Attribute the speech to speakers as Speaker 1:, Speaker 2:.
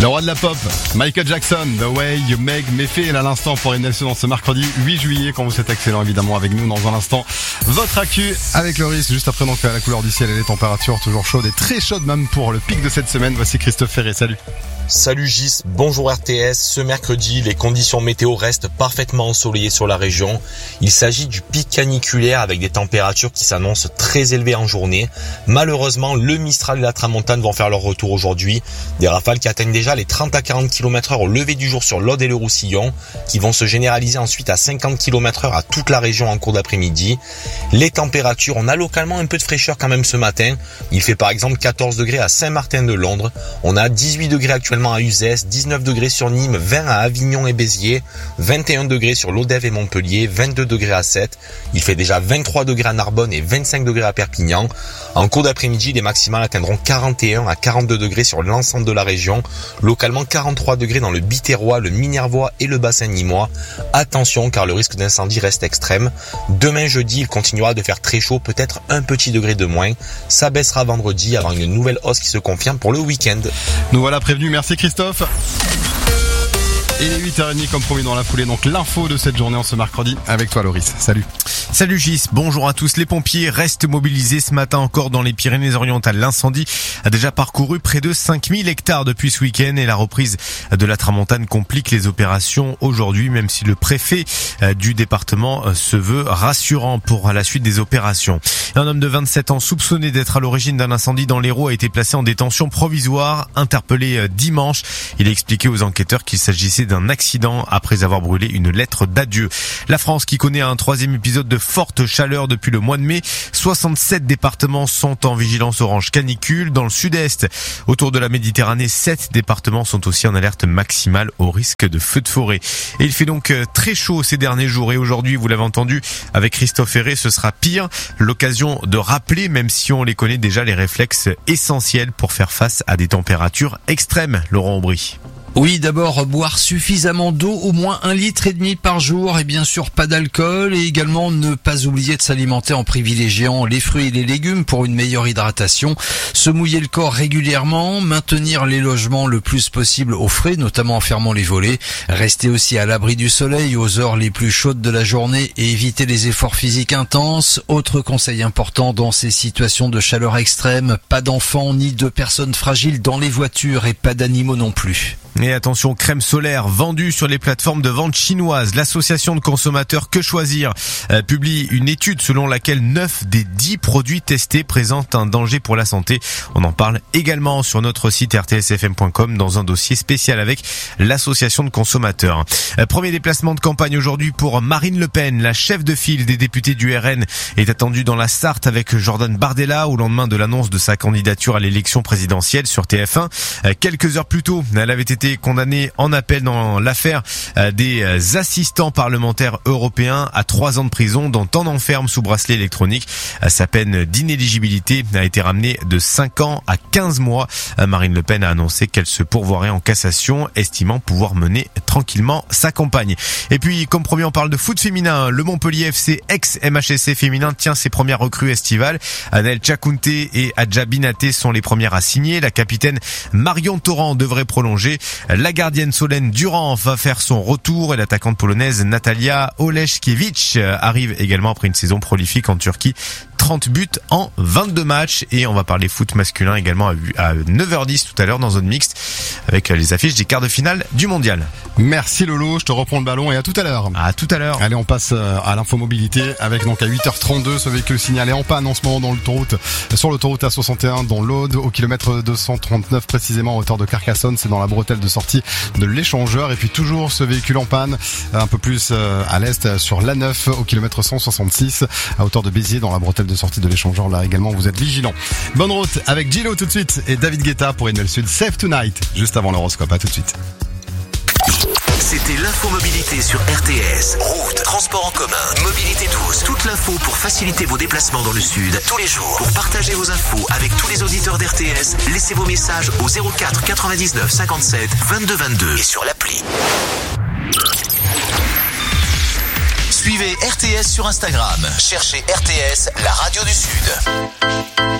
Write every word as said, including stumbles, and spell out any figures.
Speaker 1: Le roi de la pop, Michael Jackson, The Way You Make Me Feel à l'instant pour N F C dans ce mercredi huit juillet, quand vous êtes excellent évidemment avec nous dans un instant. Votre actu avec Loris, juste après donc la couleur du ciel et les températures toujours chaudes et très chaudes même pour le pic de cette semaine. Voici Christophe Ferré, salut.
Speaker 2: Salut Gis, bonjour R T S. Ce mercredi, les conditions météo restent parfaitement ensoleillées sur la région. Il s'agit du pic caniculaire avec des températures qui s'annoncent très élevées en journée. Malheureusement, le Mistral et la Tramontane vont faire leur retour aujourd'hui. Des rafales qui atteignent déjà les trente à quarante kilomètres heure au lever du jour sur l'Aude et le Roussillon, qui vont se généraliser ensuite à cinquante kilomètres heure à toute la région en cours d'après-midi. Les températures, on a localement un peu de fraîcheur quand même ce matin. Il fait par exemple quatorze degrés à Saint-Martin-de-Londres. On a dix-huit degrés actuellement à Uzès, dix-neuf degrés sur Nîmes, vingt à Avignon et Béziers, vingt et un degrés sur Lodève et Montpellier, vingt-deux degrés à Sète. Il fait déjà vingt-trois degrés à Narbonne et vingt-cinq degrés à Perpignan. En cours d'après-midi, les maximales atteindront quarante et un à quarante-deux degrés sur l'ensemble de la région. Localement, quarante-trois degrés dans le Biterrois, le Minervois et le bassin nîmois. Attention car le risque d'incendie reste extrême. Demain jeudi, il continuera de faire très chaud, peut-être un petit degré de moins. Ça baissera vendredi avant une nouvelle hausse qui se confirme pour le week-end.
Speaker 1: Nous voilà prévenus, merci Christophe. Et les huit heures trente comme promis dans la foulée, donc l'info de cette journée en ce mercredi avec toi Loris, salut.
Speaker 3: Salut Gis, bonjour à tous. Les pompiers restent mobilisés ce matin encore dans les Pyrénées-Orientales. L'incendie a déjà parcouru près de cinq mille hectares depuis ce week-end et la reprise de la Tramontane complique les opérations aujourd'hui, même si le préfet du département se veut rassurant pour la suite des opérations. Un homme de vingt-sept ans soupçonné d'être à l'origine d'un incendie dans l'Hérault a été placé en détention provisoire, interpellé dimanche. Il a expliqué aux enquêteurs qu'il s'agissait d'un accident après avoir brûlé une lettre d'adieu. La France qui connaît un troisième épisode de forte chaleur depuis le mois de mai. soixante-sept départements sont en vigilance orange canicule. Dans le sud-est, autour de la Méditerranée, sept départements sont aussi en alerte maximale au risque de feux de forêt. Et il fait donc très chaud ces derniers jours. Et aujourd'hui, vous l'avez entendu avec Christophe Ferré, ce sera pire. L'occasion de rappeler, même si on les connaît déjà, les réflexes essentiels pour faire face à des températures extrêmes. Laurent Aubry.
Speaker 4: Oui, d'abord boire suffisamment d'eau, au moins un litre et demi par jour, et bien sûr pas d'alcool, et également ne pas oublier de s'alimenter en privilégiant les fruits et les légumes pour une meilleure hydratation, se mouiller le corps régulièrement, maintenir les logements le plus possible au frais, notamment en fermant les volets, rester aussi à l'abri du soleil aux heures les plus chaudes de la journée et éviter les efforts physiques intenses. Autre conseil important dans ces situations de chaleur extrême, pas d'enfants ni de personnes fragiles dans les voitures et pas d'animaux non plus.
Speaker 3: Et attention, crème solaire vendue sur les plateformes de vente chinoises. L'association de consommateurs Que Choisir euh, publie une étude selon laquelle neuf des dix produits testés présentent un danger pour la santé. On en parle également sur notre site r t s f m point com dans un dossier spécial avec l'association de consommateurs. Euh, premier déplacement de campagne aujourd'hui pour Marine Le Pen. La chef de file des députés du R N est attendue dans la Sarthe avec Jordan Bardella au lendemain de l'annonce de sa candidature à l'élection présidentielle sur T F un. Euh, quelques heures plus tôt, elle avait été condamné en appel dans l'affaire des assistants parlementaires européens à trois ans de prison, dont un enferme sous bracelet électronique. Sa peine d'inéligibilité a été ramenée de cinq ans à quinze mois. Marine Le Pen a annoncé qu'elle se pourvoirait en cassation, estimant pouvoir mener tranquillement sa campagne. Et puis, comme promis, on parle de foot féminin. Le Montpellier F C, ex-M H S C féminin, tient ses premières recrues estivales. Anel Chakounte et Adja Binaté sont les premières à signer. La capitaine Marion Torrent devrait prolonger. La gardienne Solène Durand va faire son retour et l'attaquante polonaise Natalia Oleszkiewicz arrive également après une saison prolifique en Turquie. trente buts en vingt-deux matchs. Et on va parler foot masculin également à neuf heures dix tout à l'heure dans zone mixte avec les affiches des quarts de finale du mondial.
Speaker 1: Merci Lolo, je te reprends le ballon et à tout à l'heure.
Speaker 3: À tout à l'heure.
Speaker 1: Allez, on passe à l'infomobilité avec donc à huit heures trente-deux ce véhicule signalé en panne en ce moment dans l'autoroute, sur l'autoroute A soixante et un dans l'Aude au kilomètre deux cent trente-neuf précisément à hauteur de Carcassonne. C'est dans la bretelle de sortie de l'échangeur. Et puis toujours ce véhicule en panne un peu plus à l'est sur l'A neuf au kilomètre cent soixante-six à hauteur de Béziers dans la bretelle de sortie de l'échangeur. Là également vous êtes vigilants. Bonne route avec Gillo tout de suite et David Guetta pour une belle suite. Save Tonight juste avant l'horoscope. À tout de suite.
Speaker 5: C'était l'infomobilité sur R T S. Route, transport en commun, mobilité douce. Toute l'info pour faciliter vos déplacements dans le sud. Tous les jours. Pour partager vos infos avec tous les auditeurs d'R T S, laissez vos messages au zéro quatre quatre-vingt-dix-neuf cinquante-sept vingt-deux vingt-deux et sur l'appli. Suivez R T S sur Instagram. Cherchez R T S, la radio du Sud.